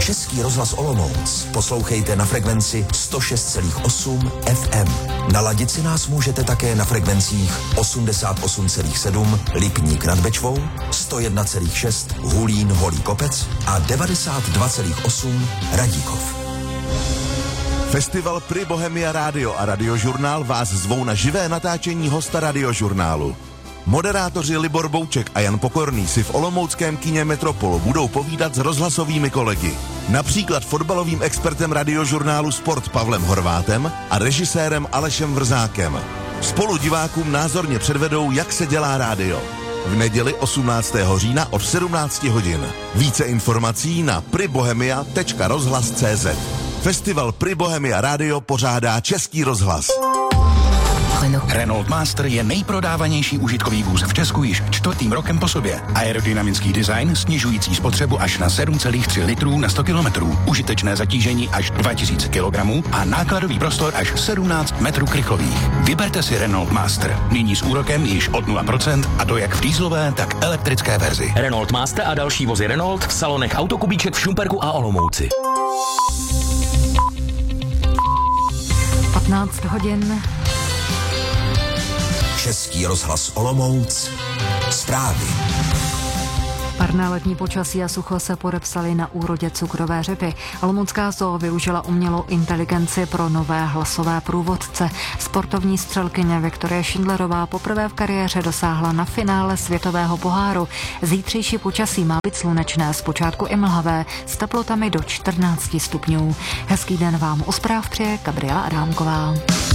Český rozhlas Olomouc poslouchejte na frekvenci 106,8 FM. Naladit si nás můžete také na frekvencích 88,7 Lipník nad Bečvou, 101,6 Hulín Holý Kopec a 92,8 Radíkov. Festival Pri Bohemia Rádio a Radiožurnál vás zvou na živé natáčení hosta Radiožurnálu. Moderátoři Libor Bouček a Jan Pokorný si v olomouckém kině Metropol budou povídat s rozhlasovými kolegy. Například fotbalovým expertem Radiožurnálu Sport Pavlem Horvátem a režisérem Alešem Vrzákem. Spolu divákům názorně předvedou, jak se dělá rádio. V neděli 18. října od 17 hodin. Více informací na pribohemia.rozhlas.cz. Festival Pri Bohemia Rádio pořádá Český rozhlas. Renault Master je nejprodávanější užitkový vůz v Česku již 4. rokem po sobě. Aerodynamický design, snižující spotřebu až na 7,3 litrů na 100 km, užitečné zatížení až 2000 kg a nákladový prostor až 17 metrů krychlových. Vyberte si Renault Master. Nyní s úrokem již od 0%, a to jak v dieselové, tak elektrické verzi. Renault Master a další vozy Renault v salonech Autokubíček v Šumperku a Olomouci. 15 hodin. Český rozhlas Olomouc. Zprávy. Parné letní počasí a sucho se podepsaly na úrodě cukrové řepy. Olomoucká zoo využila umělou inteligenci pro nové hlasové průvodce. Sportovní střelkyně Viktorie Šindlerová poprvé v kariéře dosáhla na finále světového poháru. Zítřejší počasí má být slunečné, zpočátku i mlhavé, s teplotami do 14 stupňů. Hezký den vám u zpráv přeje Gabriela Adámková.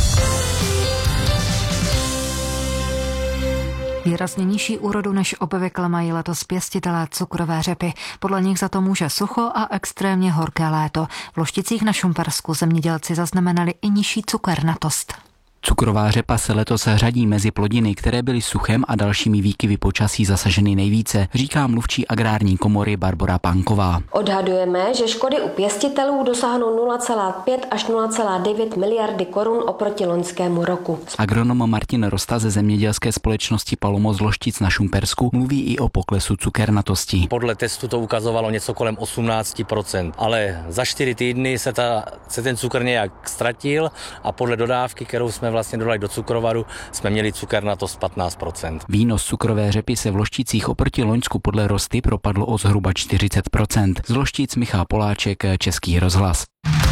Výrazně nižší úrodu než obvykle mají letos pěstitelé cukrové řepy. Podle nich za to může sucho a extrémně horké léto. V Lošticích na Šumpersku zemědělci zaznamenali i nižší cukernatost. Cukrová řepa se letos řadí mezi plodiny, které byly suchem a dalšími výkyvy počasí zasaženy nejvíce, říká mluvčí agrární komory Barbora Pánková. Odhadujeme, že škody u pěstitelů dosáhnou 0,5 až 0,9 miliardy korun oproti loňskému roku. Agronom Martin Rosta ze zemědělské společnosti Palomo z Loštic na Šumpersku mluví i o poklesu cukernatosti. Podle testu to ukazovalo něco kolem 18%, ale za 4 týdny se ten cukr nějak ztratil a podle dodávky, kterou jsme vlastně dodali do cukrovaru, jsme měli cukernatost 15%. Výnos cukrové řepy se v Lošticích oproti loňsku podle Rosty propadl o zhruba 40%. Z Loštic Michal Poláček, Český rozhlas.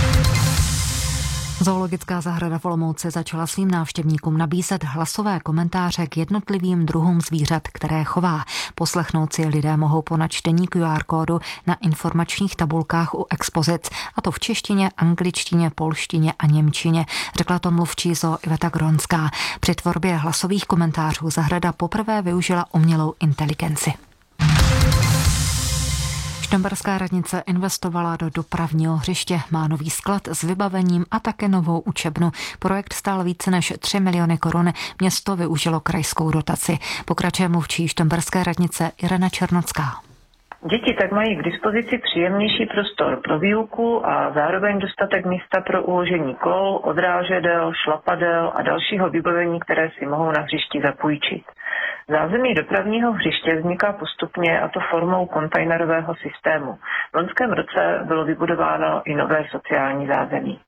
Zoologická zahrada v Olomouci začala svým návštěvníkům nabízet hlasové komentáře k jednotlivým druhům zvířat, které chová. Poslechnout si lidé mohou po načtení QR kódu na informačních tabulkách u expozic, a to v češtině, angličtině, polštině a němčině, řekla to mluvčí zoo Iveta Gronská. Při tvorbě hlasových komentářů zahrada poprvé využila umělou inteligenci. Štomberská radnice investovala do dopravního hřiště, má nový sklad s vybavením a také novou učebnu. Projekt stál více než 3 miliony korun, město využilo krajskou dotaci. Pokračuje mluvčí Štomberské radnice Irena Černocká. Děti tak mají k dispozici příjemnější prostor pro výuku a zároveň dostatek místa pro uložení kol, odrážedel, šlapadel a dalšího vybavení, které si mohou na hřišti zapůjčit. Zázemí dopravního hřiště vzniká postupně, a to formou kontejnerového systému. V loňském roce bylo vybudováno i nové sociální zázemí.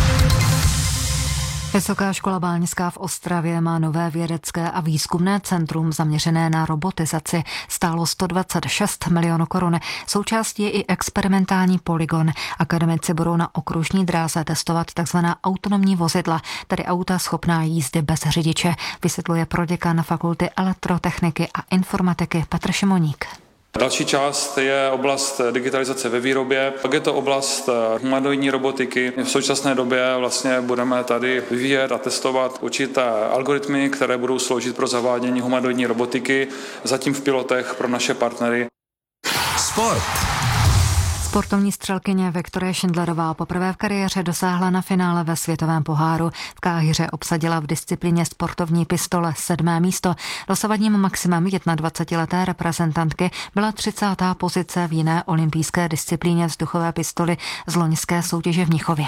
Vysoká škola báňská v Ostravě má nové vědecké a výzkumné centrum zaměřené na robotizaci. Stálo 126 milionů korun. Součástí je i experimentální polygon. Akademici budou na okružní dráze testovat takzvaná autonomní vozidla, tedy auta schopná jízdy bez řidiče, vysvětluje proděkan Fakulty elektrotechniky a informatiky Petr Šimoník. Další část je oblast digitalizace ve výrobě, pak je to oblast humanoidní robotiky. V současné době vlastně budeme tady vyvíjet a testovat určité algoritmy, které budou sloužit pro zavádění humanoidní robotiky, zatím v pilotech pro naše partnery. Sport. Sportovní střelkyně Viktorie Šindlerová poprvé v kariéře dosáhla na finále ve světovém poháru. V Káhiře obsadila v disciplíně sportovní pistole 7. místo. Dosavadním maximem 21leté reprezentantky byla 30. pozice v jiné olympijské disciplíně vzduchové pistoli z loňské soutěže v Mnichově.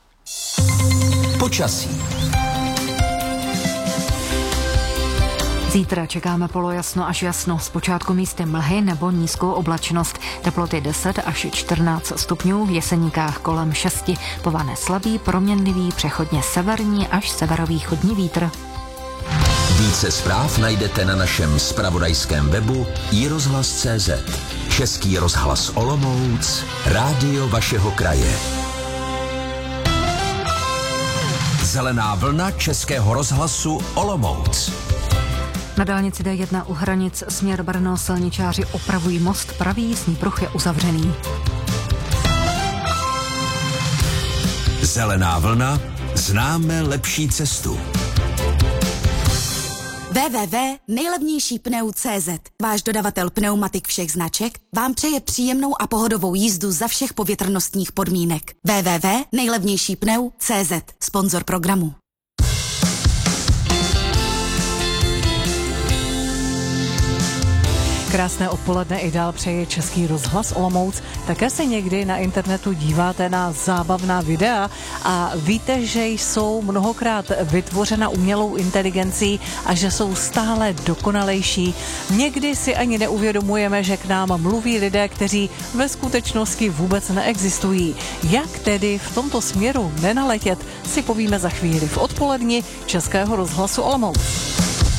Počasí. Zítra čekáme polojasno až jasno, zpočátku místy mlhy nebo nízkou oblačnost. Teploty 10 až 14 stupňů, v Jeseníkách kolem 6. Po Vaně slabý, proměnlivý, přechodně severní až severovýchodní vítr. Více zpráv najdete na našem zpravodajském webu iRozhlas.cz. Český rozhlas Olomouc, rádio vašeho kraje. Zelená vlna Českého rozhlasu Olomouc. Na dálnici D1 u hranic směr Brno silničáři opravují most, pravý jízdní pruh je uzavřený. Zelená vlna, známe lepší cestu. www.nejlevnějšípneu.cz. Váš dodavatel pneumatik všech značek vám přeje příjemnou a pohodovou jízdu za všech povětrnostních podmínek. www.nejlevnějšípneu.cz. Sponzor programu. Krásné odpoledne i dál přeje Český rozhlas Olomouc. Také se někdy na internetu díváte na zábavná videa a víte, že jsou mnohokrát vytvořena umělou inteligencí a že jsou stále dokonalejší. Někdy si ani neuvědomujeme, že k nám mluví lidé, kteří ve skutečnosti vůbec neexistují. Jak tedy v tomto směru nenaletět, si povíme za chvíli v odpoledni Českého rozhlasu Olomouc.